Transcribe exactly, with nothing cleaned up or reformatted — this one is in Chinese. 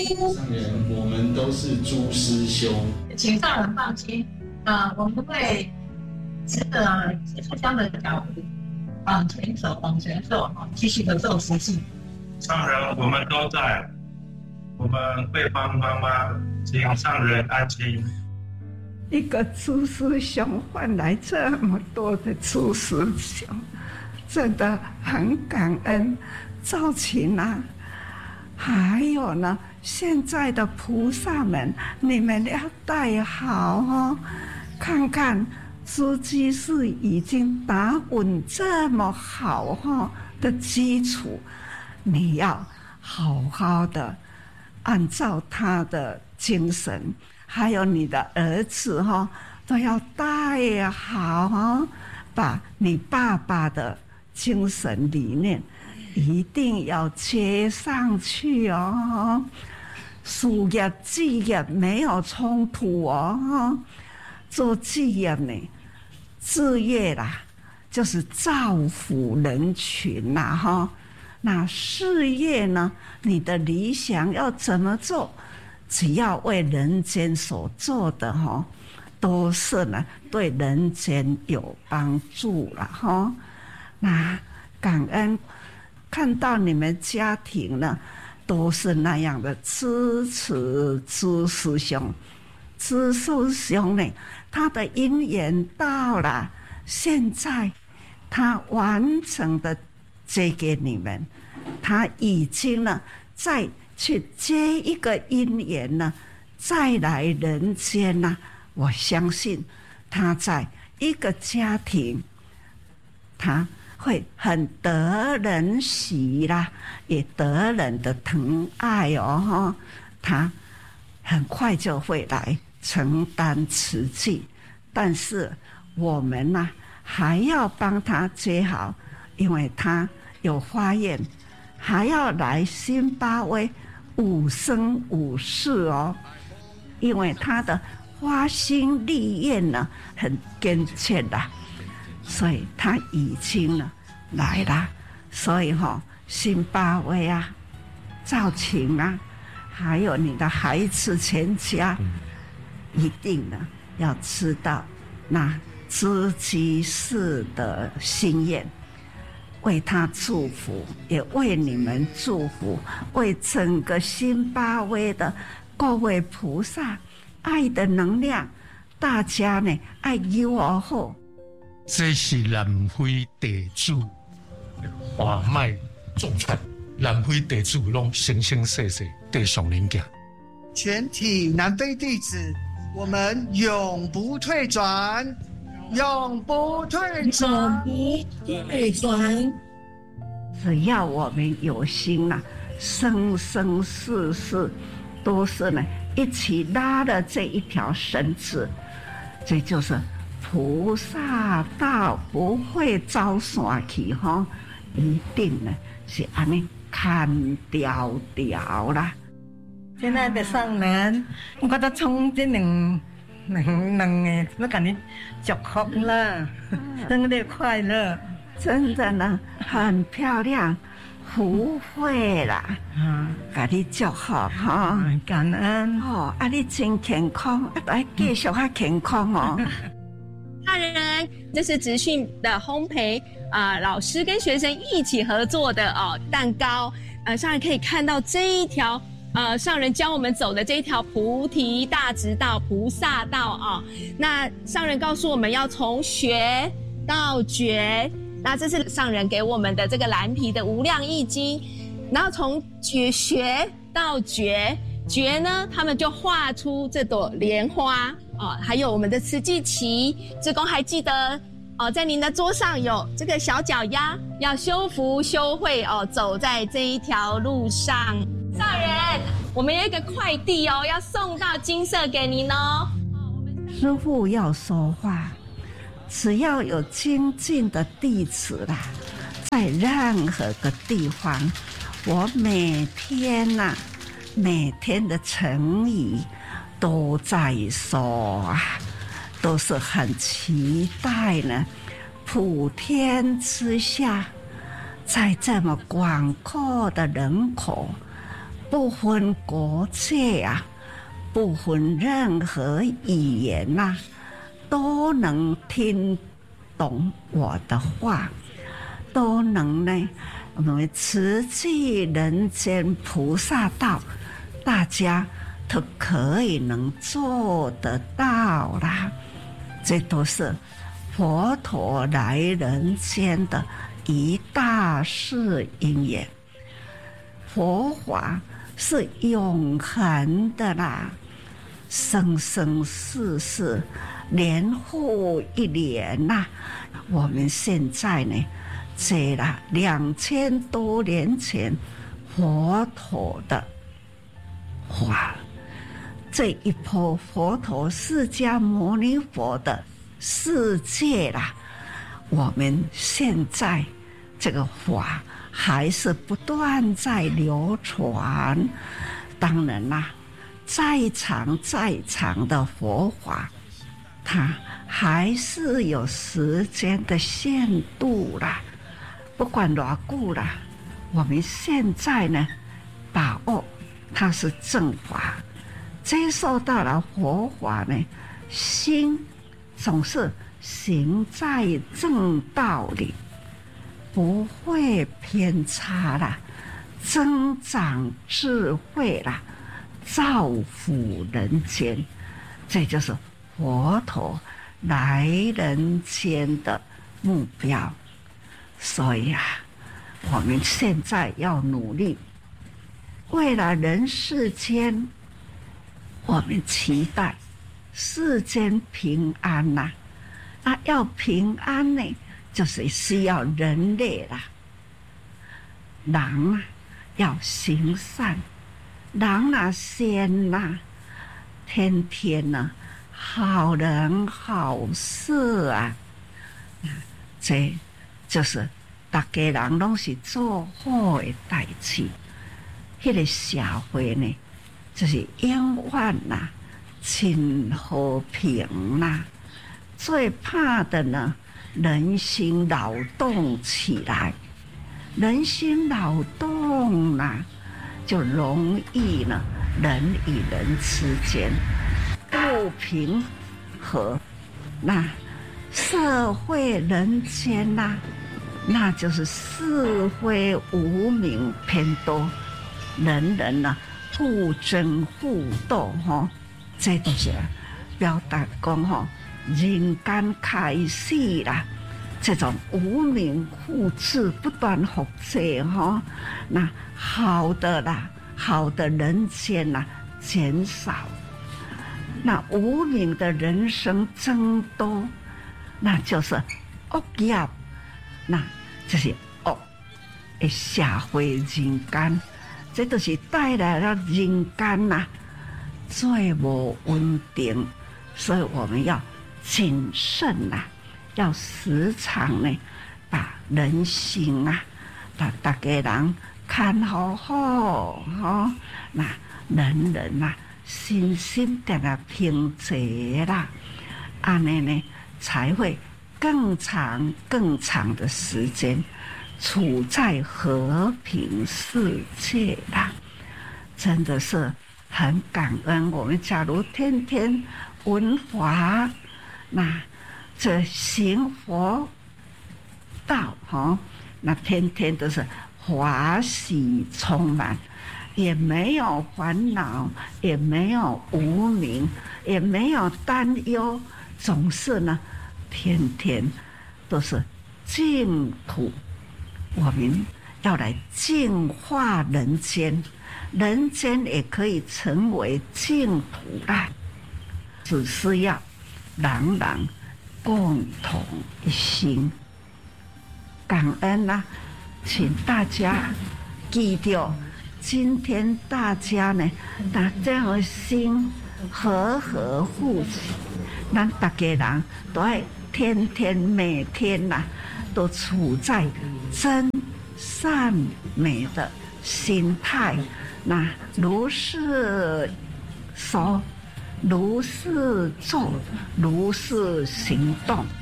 上人，我们都是朱师兄， 请上人放心，啊，我们会持着书香的脚步，往前走，往前走，继续的做实际。 上人，我们都在，我们会帮妈妈，请上人安心。 一个朱师兄换来这么多的朱师兄，真的很感恩。赵琴啊，还有呢，现在的菩萨们，你们要带好哦。看看朱居士已经打稳这么好哈的基础，你要好好的按照他的精神，还有你的儿子哈，都要带好哈，把你爸爸的精神理念一定要接上去哦，事业职业没有冲突哦。做职业呢，志业啦，就是造福人群啦哈。那事业呢，你的理想要怎么做？只要为人间所做的哈，都是呢对人间有帮助了哈。那感恩。看到你们家庭呢，都是那样的支持朱师兄。朱师兄呢，他的因缘到了，现在他完整的接给你们，他已经呢再去接一个因缘呢，再来人间呢。我相信他在一个家庭，他会很得人喜啦，也得人的疼爱哦。他很快就会来承担慈济，但是我们呢、啊、还要帮他接好，因为他有发愿，还要来辛巴威五生五世哦。因为他的发心立愿呢很坚切的。所以他已经呢来了，所以哈、哦，辛巴威啊、赵琴啊，还有你的孩子全家，一定呢要知道那知居士的心愿，为他祝福，也为你们祝福，为整个辛巴威的各位菩萨爱的能量，大家呢爱有而好。 这是南非地主花脉种出，南非地主拢生生世世地上人家。 全体南非弟子，我们永不退转，永不退转， 永不退转。 只要我们有心啊，生生世世都是呢一起拉了这一条绳子，这就是菩萨道，不会走散去哈，一定呢是安尼看条条啦。 亲爱的上人，我觉得从这两两两个，我给你祝福了，生日快乐！ 真的呢，很漂亮，福慧啦，啊，给你祝福哈， 感恩哦，啊，你真健康，啊，来继续较健康哦。 大人，这是职训的烘焙啊、呃，老师跟学生一起合作的哦蛋糕。呃，上人可以看到这一条呃上人教我们走的这一条菩提大直道、菩萨道啊、哦。那上人告诉我们要从学到觉，那这是上人给我们的这个蓝皮的无量易经。然后从觉学到觉，觉呢，他们就画出这朵莲花。哦，还有我们的慈济旗，志工还记得哦，在您的桌上有这个小脚丫，要修福修慧哦，走在这一条路上。上人，我们有一个快递哦，要送到金色给您哦。 师父要说话，只要有精进的弟子啦，在任何个地方，我每天呐、啊，每天的诚意都在说啊，都是很期待呢。普天之下，在这么广阔的人口， 不分国界啊，不分任何语言呐、啊，都能听懂我的话，都能呢，我们慈济人间菩萨道，大家都可以能做得到啦。这都是佛陀来人间的一大事因缘。佛法是永恒的啦，生生世世，年复一年呐、啊。我们现在呢，这啦两千多年前佛陀的话，这一波佛陀释迦牟尼佛的世界啦，我们现在这个法还是不断在流传。当然啦，再长再长的佛法，它还是有时间的限度啦。不管多久啦，我们现在呢，把握它是正法，接受到了佛法呢，心总是行在正道里，不会偏差啦，增长智慧啦，造福人间，这就是佛陀来人间的目标。所以啊，我们现在要努力，为了人世间，我们期待世间平安呐、啊。啊，要平安呢，就是需要人类啦。人啊，要行善，人啊善呐，天天呐、啊，好人好事啊，这就是大家人拢是做好的代志。迄个社会呢，就是永远呐，亲和平呐。最怕的呢，人心扰动起来，人心扰动呐、啊，就容易呢，人与人之间不平和，那社会人间呐、啊，那就是是非无明偏多，人人呢互争互斗哈，这都是表达讲哈。人间开始啦，这种无名复制不断复制哈，那好的啦，好的人间啦减少，那无名的人生增多，那就是恶业，那就是恶的社会人间，这都是带来了人间呐最无稳定，所以我们要谨慎呐、啊，要时常呢，把人心啊，把大家人看好好哈，那人人呐、啊，心心定啊平静啦，安尼呢才会更长更长的时间处在和平世界啦。真的是很感恩，我们假如天天闻法。那这行佛道哈，那天天都是欢喜充满，也没有烦恼，也没有无明，也没有担忧，总是呢，天天都是净土。我们要来净化人间，人间也可以成为净土啦，只是要人人共同一心，感恩啦、啊！请大家记住，今天大家呢，把这样的心和和互起，咱大家人都要天天每天呐、啊，都处在真善美的心态，那如是说。如是做，如是行动。